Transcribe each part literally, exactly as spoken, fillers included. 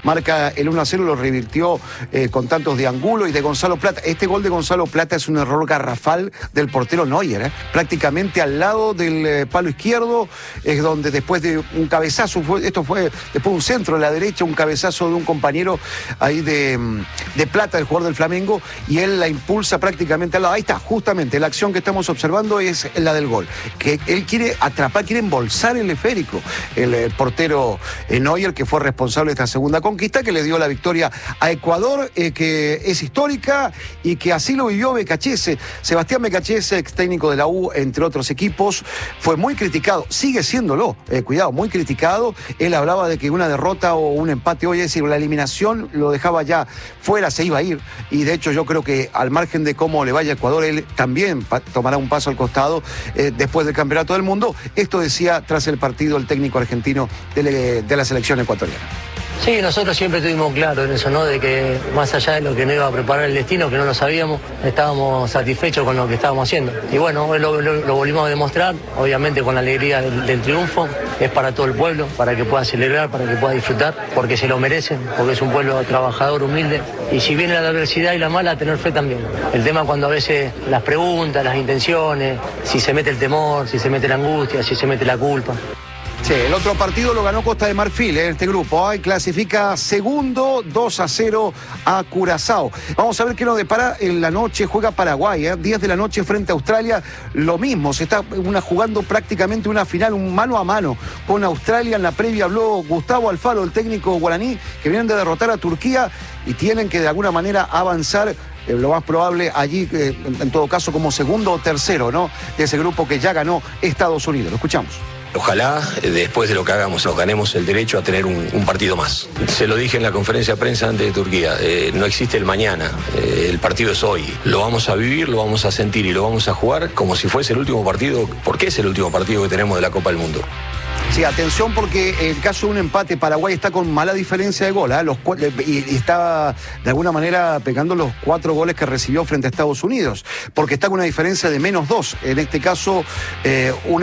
marca el uno a cero, lo revirtió eh, con tantos de Angulo y de Gonzalo Plata. Este gol de Gonzalo Plata es un error garrafal del portero Neuer, ¿eh? Prácticamente al lado del eh, palo izquierdo, es donde después de un cabezazo, fue, esto fue después de un centro a la derecha, un cabezazo de un compañero ahí de, de Plata, el jugador del Flamengo, y él la impulsa prácticamente al lado. Ahí está, justamente, la acción que estamos observando es la del gol, que él quiere atrapar, quiere embolsar el esférico, el, el portero eh, Neuer, que fue responsable de esta segunda conquista, que le dio la victoria a Ecuador, eh, que es histórica y que así lo vivió Becachese. Sebastián Becachese, ex técnico de la U, entre otros equipos, fue muy criticado, sigue siéndolo, eh, cuidado, muy criticado. Él hablaba de que una derrota o un empate hoy, es decir, la eliminación lo dejaba ya fuera, se iba a ir, y de hecho yo creo que al margen de cómo le vaya a Ecuador, él también tomará un paso al costado eh, después del Campeonato del Mundo. Esto decía tras el partido el técnico argentino de, de la selección ecuatoriana. Sí, nosotros siempre tuvimos claro en eso, ¿no? De que más allá de lo que nos iba a preparar el destino, que no lo sabíamos, estábamos satisfechos con lo que estábamos haciendo. Y bueno, hoy lo, lo, lo volvimos a demostrar, obviamente con la alegría del, del triunfo. Es para todo el pueblo, para que pueda celebrar, para que pueda disfrutar, porque se lo merecen, porque es un pueblo trabajador, humilde. Y si viene la adversidad y la mala, tener fe también. El tema cuando a veces las preguntas, las intenciones, si se mete el temor, si se mete la angustia, si se mete la culpa. Sí, el otro partido lo ganó Costa de Marfil en eh, este grupo. Hoy clasifica segundo, dos a cero a Curazao. Vamos a ver qué nos depara en la noche. Juega Paraguay, eh, diez de la noche frente a Australia. Lo mismo, se está una, jugando prácticamente una final, un mano a mano con Australia. En la previa habló Gustavo Alfaro, el técnico guaraní, que vienen de derrotar a Turquía y tienen que de alguna manera avanzar. Eh, lo más probable allí, eh, en, en todo caso, como segundo o tercero, ¿no? De ese grupo que ya ganó Estados Unidos. Lo escuchamos. Ojalá, después de lo que hagamos, nos ganemos el derecho a tener un, un partido más. Se lo dije en la conferencia de prensa antes de Turquía, eh, no existe el mañana, eh, el partido es hoy. Lo vamos a vivir, lo vamos a sentir y lo vamos a jugar como si fuese el último partido, porque es el último partido que tenemos de la Copa del Mundo. Sí, atención, porque en caso de un empate, Paraguay está con mala diferencia de gol, ¿eh? Los, y, y está de alguna manera pegando los cuatro goles que recibió frente a Estados Unidos, porque está con una diferencia de menos dos. En este caso, eh, un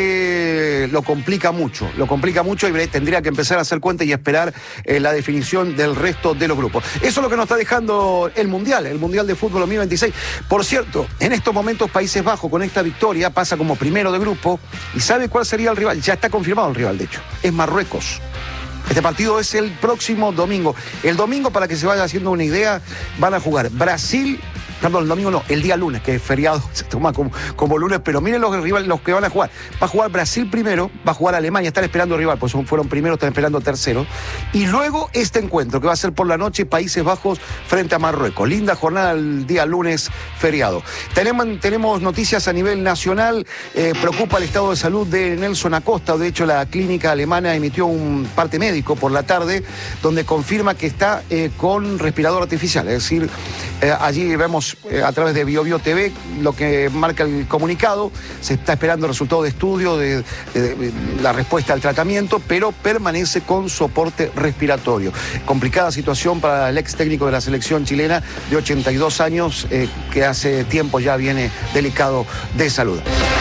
empate lo complica mucho, lo complica mucho y tendría que empezar a hacer cuenta y esperar eh, la definición del resto de los grupos. Eso es lo que nos está dejando el Mundial, el Mundial de Fútbol dos mil veintiséis. Por cierto, en estos momentos Países Bajos con esta victoria pasa como primero de grupo y ¿sabe cuál sería el rival? Ya está confirmado el rival, de hecho, es Marruecos. Este partido es el próximo domingo. El domingo, para que se vaya haciendo una idea, van a jugar Brasil, perdón, el domingo no, el día lunes, que es feriado, se toma como, como lunes, pero miren los rivales, los que van a jugar. Va a jugar Brasil primero, va a jugar Alemania, están esperando rival, pues fueron primeros, están esperando tercero. Y luego este encuentro, que va a ser por la noche, Países Bajos frente a Marruecos. Linda jornada el día lunes, feriado. Tenemos, tenemos noticias a nivel nacional, eh, preocupa el estado de salud de Nelson Acosta. De hecho, la clínica alemana emitió un parte médico por la tarde, donde confirma que está eh, con respirador artificial, es decir, eh, allí vemos a través de Bio Bio T V lo que marca el comunicado. Se está esperando el resultado de estudio de, de, de la respuesta al tratamiento, pero permanece con soporte respiratorio. Complicada situación para el ex técnico de la selección chilena de ochenta y dos años, eh, que hace tiempo ya viene delicado de salud.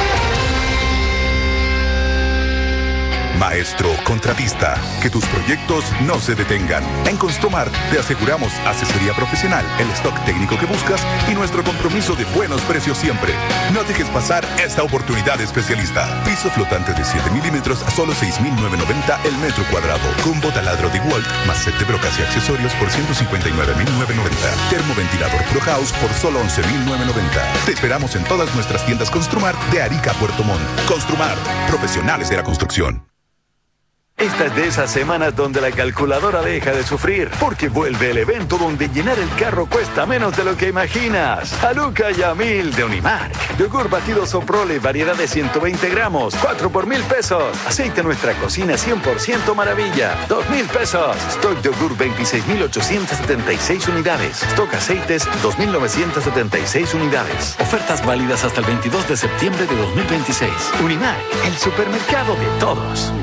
Maestro contratista, que tus proyectos no se detengan. En Construmar te aseguramos asesoría profesional, el stock técnico que buscas y nuestro compromiso de buenos precios siempre. No dejes pasar esta oportunidad especialista. Piso flotante de siete milímetros a solo seis mil novecientos noventa el metro cuadrado. Combo taladro de Walt más set de brocas y accesorios por ciento cincuenta y nueve mil novecientos noventa. Termoventilador Pro House por solo once mil novecientos noventa. Te esperamos en todas nuestras tiendas Construmar de Arica a Puerto Montt. Construmar, profesionales de la construcción. Esta es de esas semanas donde la calculadora deja de sufrir, porque vuelve el evento donde llenar el carro cuesta menos de lo que imaginas. Aluca y a mil de Unimark. Yogur batido Soprole, variedad de ciento veinte gramos, cuatro por mil pesos. Aceite Nuestra Cocina cien por ciento maravilla, dos mil pesos. Stock de yogur veintiséis mil ochocientas setenta y seis unidades. Stock aceites dos mil novecientas setenta y seis unidades. Ofertas válidas hasta el veintidós de septiembre de dos mil veintiséis. Unimark, el supermercado de todos.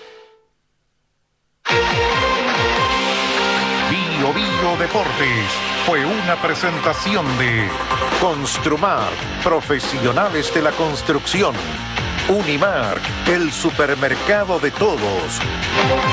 Bio Bio Deportes fue una presentación de Construmar, profesionales de la construcción. Unimark, el supermercado de todos.